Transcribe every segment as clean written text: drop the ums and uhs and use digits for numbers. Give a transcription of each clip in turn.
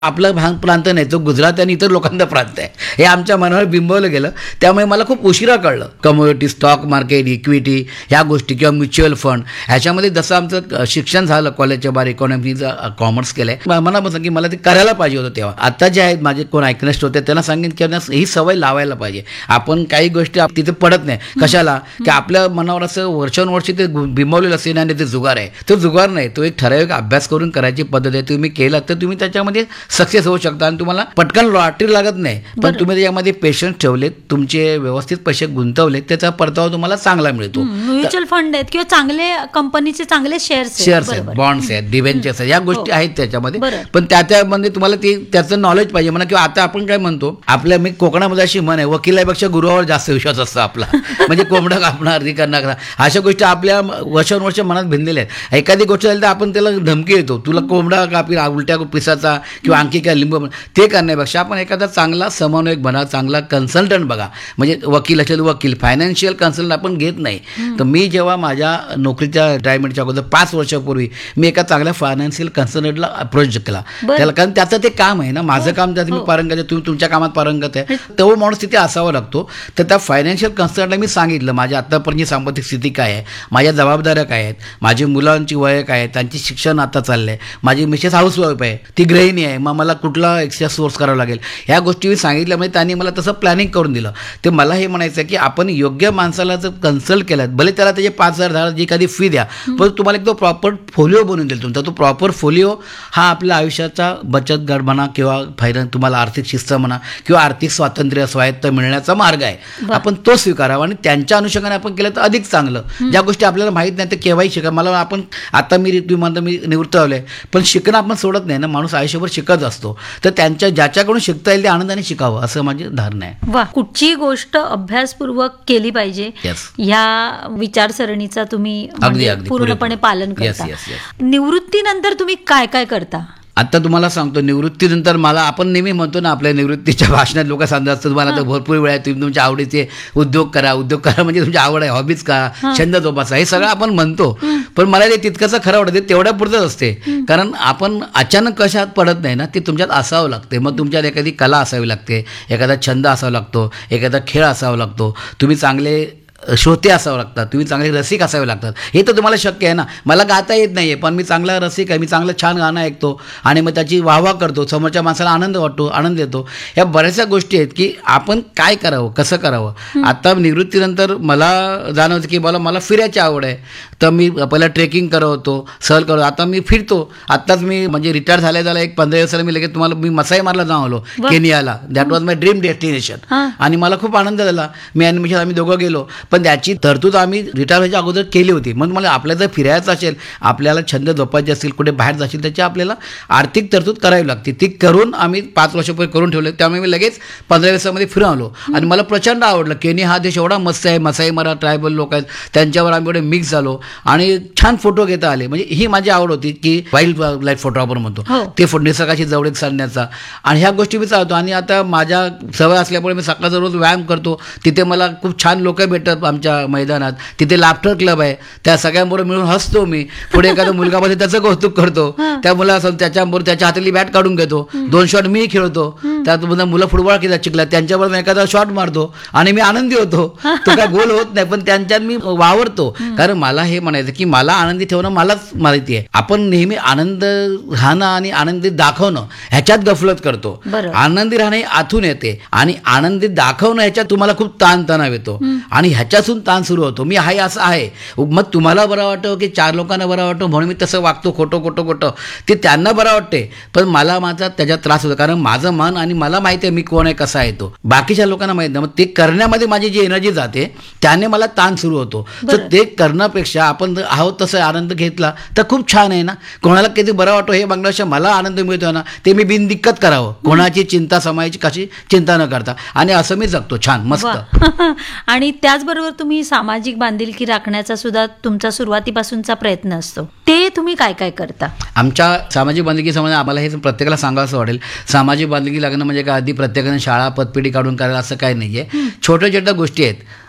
आपला प्रांत नाही, तो गुजरात आणि इतर लोकांचा प्रांत आहे, हे आमच्या मनावर बिंबवलं गेलं. त्यामुळे मला खूप उशिरा कळलं कमोडिटी, स्टॉक मार्केट, इक्विटी ह्या गोष्टी किंवा म्युच्युअल फंड ह्याच्यामध्ये जसं आमचं शिक्षण झालं कॉलेजच्या बाहेर, इकॉनॉमीचं कॉमर्स केलं आहे, मला बसलं की मला ते करायला पाहिजे होतं. तेव्हा आता जे आहेत माझे कोण ऐकनिष्ठ होते त्यांना सांगेन की ही सवय लावायला पाहिजे. आपण काही गोष्टी तिथे पडत नाही. कशाला की आपल्या मनावर असं वर्षानुवर्ष ते बिंबवलेलं असेल आणि ते जुगार आहे. तो जुगार नाही, तो एक ठराविक अभ्यास करून करायची पद्धत आहे. तुम्ही केला तर तुम्ही त्याच्यामध्ये सक्सेस होऊ शकता आणि तुम्हाला पटकन लॉटरी लागत नाही. पण तुम्ही त्याच्यामध्ये पेशन्स ठेवलेत, तुमचे व्यवस्थित पैसे गुंतवलेत, त्याचा परतावा तुम्हाला चांगला मिळतो. म्युच्युअल फंड आहेत किंवा चांगले कंपनीचे चांगले शेअर्स आहेत, बॉन्ड्स आहेत, डिबेंचर्स आहेत, या गोष्टी आहेत त्याच्यामध्ये. पण त्यामध्ये तुम्हाला त्याचं नॉलेज पाहिजे म्हणा. किंवा आता आपण काय म्हणतो, आपल्या मी कोकणामध्ये अशी म्हण आहे, वकिलापेक्षा गुरुवावर जास्त विश्वास असतो आपला. म्हणजे कोंबडा कापणार, हे करणार, अशा गोष्टी आपल्या वर्षानुवर्ष मनात भिनलेल्या आहेत. एखादी गोष्ट झाली तर आपण त्याला धमकी देतो, तुला कोंबडा कापी उलट्या पिसाचा किंवा आणखी काय लिंबू, ते करण्यापेक्षा आपण एखादा चांगला समन्वयक बना, चांगला कन्सल्टंट बघा. म्हणजे वकील असेल वकील, फायनान्शियल कन्सल्टंट आपण घेत नाही. तर मी जेव्हा माझ्या नोकरीच्या रिटायरमेंटच्या अगोदर 5 वर्षापूर्वी मी एका चांगल्या फायनान्शियल कन्सल्टंटला अप्रोच केला त्याला, कारण त्याचं ते काम आहे ना, माझं काम त्यात मी पारंगत आहे, तुम्ही तुमच्या कामात पारंगत आहे, तो माणूस तिथे असावा लागतो. तर त्या फायनान्शियल कन्सल्टंटला मी सांगितलं माझ्या आत्तापर्यंतची साമ്പत्तिक स्थिती काय आहे, माझ्या जबाबदाऱ्या काय आहेत, माझी मुलांची वय काय आहे, त्यांची शिक्षण आता चाललं आहे, माझी मिसेस हाऊसवाईफ आहे, ती गृहिणी आहे, मग मला कुठला एक्स्ट्रा सोर्स करावा लागेल, ह्या गोष्टी मी सांगितल्या. म्हणजे त्यांनी मला तसं प्लॅनिंग करून दिलं. ते मला हे म्हणायचं की आपण योग्य माणसाला जर कन्सल्ट केलं, भले त्याला त्याचे 5,000 10,000 जी एखादी फी द्या, पण तुम्हाला एक तो प्रॉपर फोलिओ बनवून देईल. तुमचा तो प्रॉपर फोलिओ हा आपल्या आयुष्याचा बचत गट म्हणा किंवा तुम्हाला आर्थिक शिस्त म्हणा किंवा आर्थिक स्वातंत्र्य स्वायत्त मिळण्याचा मार्ग आहे. आपण तो स्वीकारावा आणि त्यांच्या अनुषंगाने आपण केलं तर अधिक चांगलं. ज्या गोष्टी आपल्याला माहीत नाही ते केव्हाही शिका. मला आपण आता मी निवृत्त झालोय, पण शिकणं आपण सोडत नाही ना, माणूस आयुष्यभर शिकत असतो. तर ज्याच्याकडून शिकता येईल ते आनंदाने शिकावं असं माझी धारणा आहे. वा, कुठची गोष्ट अभ्यासपूर्वक केली पाहिजे ह्या विचारसरणीचा तुम्ही पूर्णपणे पालन करता. निवृत्तीनंतर तुम्ही काय काय करता? आता तुम्हाला सांगतो, निवृत्तीनंतर मला, आपण नेहमी म्हणतो ना आपल्या निवृत्तीच्या भाषणात लोक सांगतात तुम्हाला तर भरपूर वेळ आहे, तुम्ही तुमच्या आवडीचे उद्योग करा म्हणजे तुमची आवड आहे, हॉबीज का, छंद जोपासा, हे सगळं आपण म्हणतो. पण मला ते तितकंसं खरं वाटतं, ते तेवढ्या पुरतंच असते. कारण आपण अचानक कशात पडत नाही ना, ते तुमच्यात असावं लागते. मग तुमच्यात एखादी कला असावी लागते, एखादा छंद असावा लागतो, एखादा खेळ असावा लागतो, तुम्ही चांगले श्रोते असावं लागतात, तुम्ही चांगले रसिक असावे लागतात. हे तर तुम्हाला शक्य आहे ना. मला गाता येत नाही आहे, पण मी चांगला रसिक आहे, मी चांगलं छान गाणं ऐकतो आणि मग त्याची वाहवा करतो, समोरच्या माणसाला आनंद वाटतो, आनंद येतो. ह्या बऱ्याचशा गोष्टी आहेत की आपण काय करावं, कसं करावं. आता निवृत्तीनंतर मला जाणवतं की मला फिरायची आवड आहे. तर मी पहिला ट्रेकिंग करत होतो, सहल करत, आता मी फिरतो. आत्ताच मी म्हणजे रिटायर झाल्या एक 15 दिवसाला मी लगेच मी मसाई मारला जाऊन आलो केनियाला. That was my dream destination आणि मला खूप आनंद झाला. मी आणि मिसेस आम्ही दोघं गेलो. पण त्याची तरतूद आम्ही रिटायर व्हायच्या अगोदर केली होती. मग मला आपल्याला जर फिरायचं असेल, आपल्याला छंद जोपायचे असतील, कुठे बाहेर जाशील, त्याची आपल्याला आर्थिक तरतूद करावी लागते. ती करून आम्ही 5 वर्षापूर्वी करून ठेवले. त्यामुळे मी लगेच 15 दिवसामध्ये फिरून आलो आणि मला प्रचंड आवडलं. केनिया हा देश एवढा मस्त आहे, मसाई मारा ट्रायबल लोक आहेत, त्यांच्यावर आम्ही एवढे मिक्स झालो आणि छान फोटो घेता आले. म्हणजे ही माझी आवड होती की वाईल्ड लाईफ फोटो आपण म्हणतो ते निसर्गाची जवळीक साधण्याचा, आणि ह्या गोष्टी मी चालवतो. आणि आता माझ्या सवय असल्यामुळे मी सकाळचा रोज व्यायाम करतो. तिथे मला खूप छान लोक भेटतात आमच्या मैदानात. तिथे लाफ्टर क्लब आहे, त्या सगळ्यांबरोबर मिळून हसतो मी. पुढे एखादा मुलगा बसले त्याचं कौतुक करतो, त्या मुलासोबत त्याच्याबरोबर त्याच्या हातातली बॅट काढून घेतो, 2 शॉट मी खेळतो. त्यात मुलं फुटबॉल खेळतात शिकला, त्यांच्याबरोबर एखादा शॉट मारतो आणि मी आनंदी होतो. तो काय गोल होत नाही, पण त्यांच्यात मी वावरतो. कारण मला हे म्हणायचं की मला आनंदी ठेवणं मलाच माहिती आहे. आपण नेहमी आनंद राहणं आणि आनंदी दाखवणं ह्याच्यात गफलत करतो. आनंदी राहणं हे आतून येते आणि आनंदी दाखवणं ह्याच्यात तुम्हाला खूप ताणतणाव येतो आणि ह्याच्यातून ताण सुरू होतो. मी आहे असं आहे, मग तुम्हाला बरं वाटतं की 4 लोकांना बरं वाटतं म्हणून मी तसं वागतो, खोटं ते त्यांना बरं वाटते, पण मला माझा त्याच्यात त्रास होतो. कारण माझं मन आणि मला माहिती आहे मी कोण आहे, कसा आहे तो. बाकीच्या लोकांना माहिती नाही. मग ते करण्यामध्ये माझी जी एनर्जी जाते त्याने मला ताण सुरू होतो. तर ते करण्यापेक्षा आपण आहोत तसं आनंद घेतला तर खूप छान आहे ना. कोणाला किती बरं वाटतो हे बघण्यापेक्षा मला आनंद मिळतो ना, ते मी बिनदिक्कत करावं. कोणाची चिंता समायची कशी चिंता न करता, आणि असं मी जगतो छान मस्त. आणि त्याचबरोबर तुम्ही सामाजिक बांधिलकी राखण्याचा सुद्धा तुमचा सुरुवातीपासूनचा प्रयत्न असतो. ते तुम्ही काय काय करता? आमच्या सामाजिक बांधिलकी संबंधी आम्हाला हे प्रत्येकाला सांगावं वाटेल. सामाजिक बांधिलकी लागणं म्हणजे काय, आधी प्रत्येकाने शाळा पतपेढी काढून करायला असं काही नाहीये. छोट्या छोट्या गोष्टी आहेत.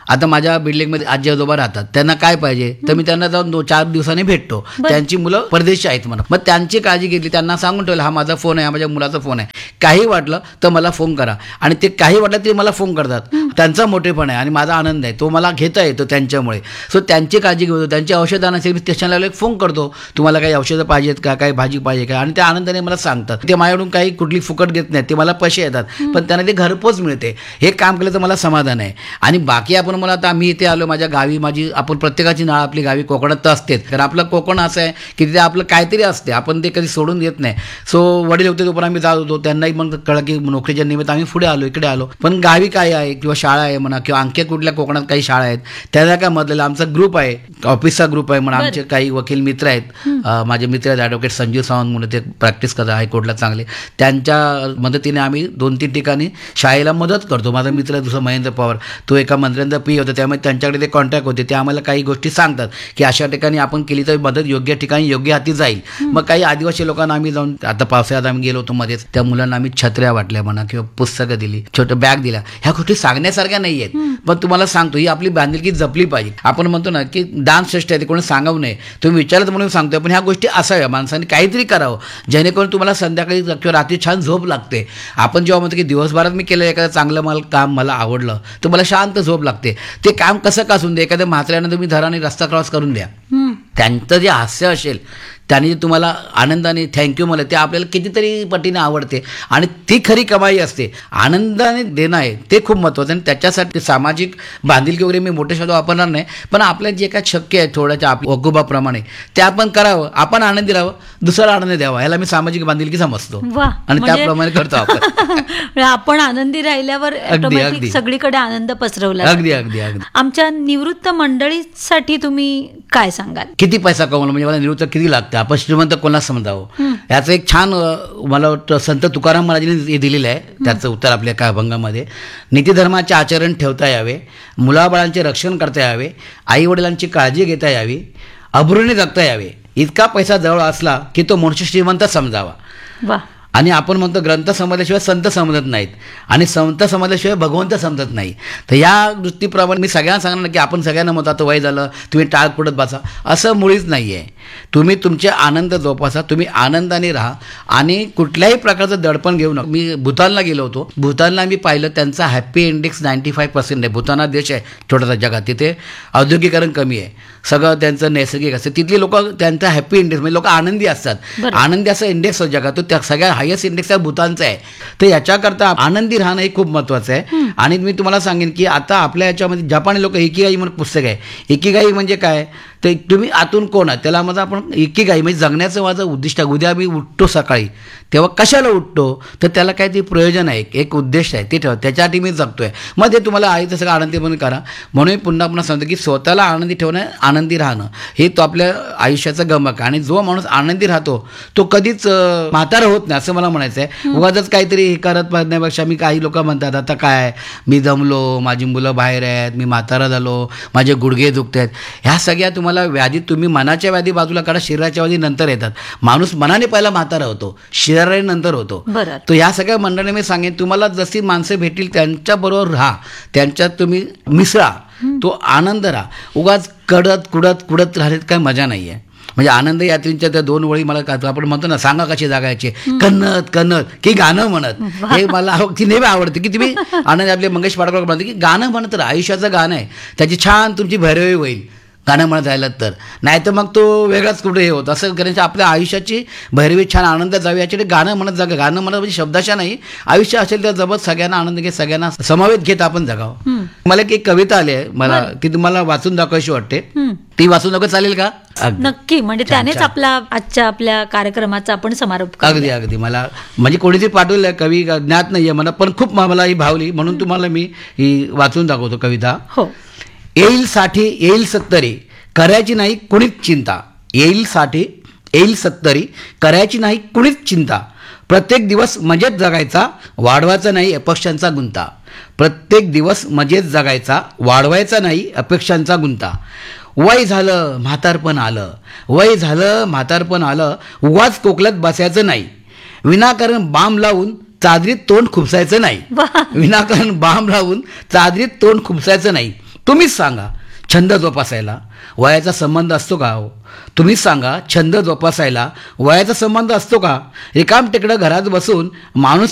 आता माझ्या बिल्डिंगमध्ये आजी आजोबा राहतात, त्यांना काय पाहिजे तर मी त्यांना जाऊन 4 दिवसांनी भेटतो. त्यांची मुलं परदेशी आहेत म्हणा, मग त्यांची काळजी घेतली, त्यांना सांगून ठेवलं हा माझा फोन आहे, हा माझ्या मुलाचा फोन आहे, काही वाटलं तर मला फोन करा. आणि ते काही वाटलं ते मला फोन करतात. त्यांचा मोठेपण आहे आणि माझा आनंद आहे, तो मला घेता येतो त्यांच्यामुळे. सो त्यांची काळजी घेतो, त्यांची औषधं आणायची, मी स्टेशनला एक फोन करतो, तुम्हाला काही औषधं पाहिजेत का, काही भाजी पाहिजे का, आणि त्या आनंदाने मला सांगतात. ते माझ्याकडून काही कुठली फुकट घेत नाहीत, ते मला पैसे येतात, पण त्यांना ते घरपोच मिळते. हे काम केलं तर मला समाधान आहे. आणि बाकी आपण मला आता आम्ही इथे आलो माझ्या गावी, माझी आपण प्रत्येकाची नाळ आपली गावी कोकणात तर असतेच, कारण आपलं कोकण असं आहे की तिथे आपलं काहीतरी असते, आपण ते कधी सोडून देत नाही. सो वडील होते तोपर्यंत आम्ही जात होतो, त्यांनाही मग कळलं की नोकरीच्या निमित्त आम्ही पुढे आलो, इकडे आलो. पण गावी काय आहे किंवा शाळा आहे म्हणा, किंवा आणखी कुठल्या कोकणात काही शाळा आहेत, त्याला काय मदतीला आमचा ग्रुप आहे, ऑफिसचा ग्रुप आहे म्हणा. आमचे काही वकील मित्र आहेत, माझे मित्र आहेत ॲडव्होकेट संजीव सावंत म्हणून, ते प्रॅक्टिस करतात हायकोर्टला चांगले, त्यांच्या मदतीने आम्ही 2-3 ठिकाणी शाळेला मदत करतो. माझा मित्र दुसरा महेंद्र पवार, तो एका मंत्र्यांचा पी होता, त्यामुळे त्यांच्याकडे ते कॉन्टॅक्ट होते, ते आम्हाला काही गोष्टी सांगतात की अशा ठिकाणी आपण केली तर मदत योग्य ठिकाणी योग्य हाती जाईल. मग काही आदिवासी लोकांना आम्ही जाऊन, आता पावसाळ्यात आम्ही गेलो होतो मध्येच, त्या मुलांना आम्ही छत्र्या वाटल्या म्हणा किंवा पुस्तकं दिली, छोटं बॅग दिल्या. ह्या गोष्टी सांगण्यासारख्या नाही आहेत, पण तुम्हाला सांगतो ही आपली बांधिलकी जपली पाहिजे. आपण म्हणतो ना की दान श्रेष्ठ आहे, ते कोणी सांगावं नाही, तुम्ही विचारत म्हणून सांगतोय, पण ह्या गोष्टी असाव्या, माणसांनी काहीतरी करावं जेणेकरून तुम्हाला संध्याकाळी किंवा रात्री छान झोप लागते. आपण जेव्हा म्हणतो की दिवसभरात मी केलं एखादं चांगलं काम मला आवडलं तर मला शांत झोप लागते. ते काम कसं का असून दे, एखाद्या म्हाताऱ्यानं तुम्ही धराने रस्ता क्रॉस करून द्या, त्यांचं जे हास्य असेल त्याने तुम्हाला आनंदाने थँक्यू म्हणलं, ते आपल्याला कितीतरी पटीने आवडते आणि ती खरी कमाई असते. आनंदाने देणं आहे ते खूप महत्त्वाचं, आणि त्याच्यासाठी सामाजिक बांधिलकी वगैरे मी मोठे शब्द वापरणार नाही, पण आपल्याला जे काय शक्य आहे थोड्याच्या वकुबाप्रमाणे ते आपण करावं, आपण आनंदी राहावं, दुसऱ्याला आनंद द्यावा, ह्याला मी सामाजिक बांधिलकी समजतो आणि त्याप्रमाणे करतो आपण. आपण आनंदी राहिल्यावर सगळीकडे आनंद पसरवला. अगदी अगदी अगदी. आमच्या निवृत्त मंडळीसाठी तुम्ही काय सांगाल? किती पैसा कमवला म्हणजे मला निवृत्त किती लागतं, आपण श्रीमंत कोणाला समजावं, याचं एक छान मला वाटतं संत तुकाराम महाराजांनी हे दिलेलं आहे, त्याचं उत्तर आपल्या काय अभंगामध्ये. नीतिधर्माचे आचरण ठेवता यावे, मुलाबाळांचे रक्षण करता यावे, आई वडिलांची काळजी घेता यावी, अब्रूने जगता यावे. इतका पैसा जवळ असला की तो मनुष्य श्रीमंत समजावा. वा. आणि आपण म्हणतो ग्रंथ समजल्याशिवाय संत समजत नाहीत आणि संत समजल्याशिवाय भगवंत समजत नाही. तर या दृष्टीप्रमाणे मी सगळ्यांना सांगणार की आपण सगळ्यांना म्हणतो आता वय झालं तुम्ही टाळ पुढत बसा, असं मुळीच नाही आहे. तुम्ही तुमचे आनंद जोपासा, तुम्ही आनंदाने राहा आणि कुठल्याही प्रकारचं दडपण घेऊ नका. मी भूतानला गेलो होतो, भूतानला मी पाहिलं त्यांचा हॅपी इंडेक्स 95% आहे. भूतान हा देश आहे छोटासा जगात, तिथे औद्योगिकरण कमी आहे, सगळं त्यांचं नैसर्गिक असतं, तिथली लोक त्यांचा हॅपी इंडेक्स म्हणजे लोक आनंदी असतात. आनंदी असा इंडेक्स जगात तो त्या सगळ्या हायेस्ट इंडेक्स हा भूतानचा आहे. तर याच्याकरता आनंदी राहणं हे खूप महत्त्वाचं आहे. आणि मी तुम्हाला सांगेन की आता आपल्या याच्यामध्ये जपानी लोक इकिगाई म्हणून पुस्तक आहे. इकिगाई म्हणजे काय, तर तुम्ही आतून कोण आहात त्याला माझं आपण इकिगाई म्हणजे जगण्याचं माझं उद्दिष्ट आहे. उद्या मी उठतो सकाळी तेव्हा कशाला उठतो, तर त्याला काहीतरी प्रयोजन आहे, एक उद्देश आहे, ते ठेवा, त्याच्यासाठी मी जगतोय. मग ते तुम्हाला आहे तसं आनंदी म्हणून करा. म्हणून मी पुन्हा पुन्हा सांगतो की स्वतःला आनंदी ठेवणं, आनंदी राहणं हे तो आपल्या आयुष्याचं गमक आहे. आणि जो माणूस आनंदी राहतो तो कधीच म्हातारा होत नाही असं मला म्हणायचं आहे. उगाचच काहीतरी हे करत पाहण्यापेक्षा, मी काही लोक म्हणतात आता काय मी जमलो, माझी मुलं बाहेर आहेत, मी म्हातारा झालो, माझे गुडघे दुखत आहेत, ह्या सगळ्या तुम्हाला व्याधी, तुम्ही मनाच्या व्याधी बाजूला काढा, शरीराच्या व्याधी नंतर येतात. माणूस मनाने पहिला म्हातारा होतो, शरीराने नंतर होतो. तर ह्या सगळ्या मंडळीने मी सांगेन तुम्हाला जशी माणसं भेटतील त्यांच्याबरोबर राहा, त्यांच्यात तुम्ही मिसळा, तो आनंद राहा. उगाच कुडत राहण्यात काय मजा नाही आहे. म्हणजे आनंद यात्रींच्या त्या 2 वळी मला आपण म्हणतो ना, सांगा कशी जागायचे, कन्नत की गाणं म्हणत, हे मला ती नेहमी आवडते की तुम्ही आनंद आपले मंगेश पाडकर म्हणते की गाणं म्हणत राहा, आयुष्याचं गाणं आहे, त्याची छान तुमची भैरवी होईल गाणं म्हणत राहिलं तर, नाही तर मग तो वेगळाच कुठे हे होतं. असं करायचं आपल्या आयुष्याची भैरवी छान आनंद जावी याच्याकडे गाणं म्हणत जागा. गाणं म्हणत म्हणजे शब्दाशा नाही, आयुष्य असेल त्या जबत सगळ्यांना आनंद घेत, सगळ्यांना समावेश घेत आपण जगावं. मला एक कविता आली आहे, मला ती तुम्हाला वाचून दाखवायची वाटते, ती वाचून दाखव चालेल का? नक्की. म्हणजे त्यानेच आपला आजच्या आपल्या कार्यक्रमाचा आपण समारोप. अगदी अगदी. मला म्हणजे कोणीतरी पाठवलं, कवी ज्ञात नाहीये मला, पण खूप मला ही भावली म्हणून तुम्हाला मी ही वाचून दाखवतो कविता. हो. येईल साठी येईल सत्तरी, करायची नाही कुणीच चिंता. येईल साठी येईल सत्तरी, करायची नाही कुणीच चिंता. प्रत्येक दिवस मजेत जगायचा, वाढवायचा नाही अपेक्षांचा गुंता. प्रत्येक दिवस मजेत जगायचा, वाढवायचा नाही अपेक्षांचा गुंता. वय झालं म्हातारपण आलं, वय झालं म्हातारपण आलं, उगाच कोकलात बसायचं नाही. विनाकारण बाम लावून चादरीत तोंड खुपसायचं नाही. विनाकारण बाम लावून चादरीत तोंड खुपसायचं नाही. तुम्हीच सांगा, छंद जोपासायला वयाचा संबंध असतो का हो? तुम्हीच सांगा, छंद जोपासायला वयाचा संबंध असतो का? रिकाम तिकडं घरात बसून माणूस